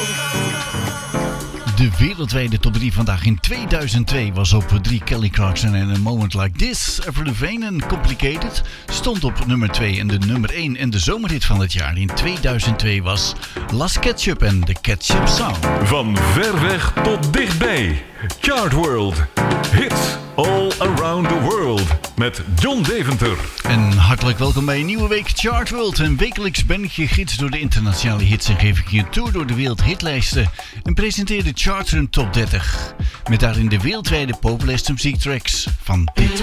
De wereldwijde top 3 vandaag in 2002 was op 3 Kelly Clarkson en A Moment Like This. Avril Lavigne en Complicated stond op nummer 2 en de nummer 1 en de zomerhit van het jaar in 2002 was Las Ketchup en The Ketchup Song. Van ver weg tot dichtbij. Chart World. Hits all around the world. Met John Deventer. En hartelijk welkom bij een nieuwe week Chart World. En wekelijks ben ik je gids door de internationale hits en geef ik je een tour door de wereldhitlijsten. En presenteer de Chart Run Top 30. Met daarin de wereldwijde populairste muziektracks van dit